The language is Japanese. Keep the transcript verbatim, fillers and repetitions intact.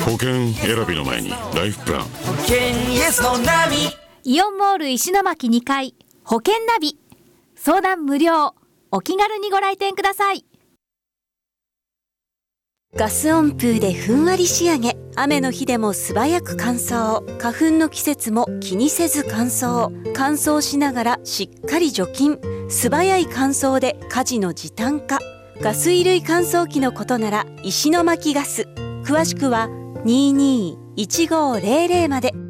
保険選びの前にライフプラン。 保険イエスのナビ。 イオンモール石巻にかい保険ナビ、相談無料。お気軽にご来店ください。 ガス温風でふんわり仕上げ、雨の日でも素早く乾燥、花粉の季節も気にせず乾燥、乾燥しながらしっかり除菌、素早い乾燥で家事の時短化。ガス衣類乾燥機のことなら石巻ガス。詳しくはにーにーいちごーぜろぜろまで。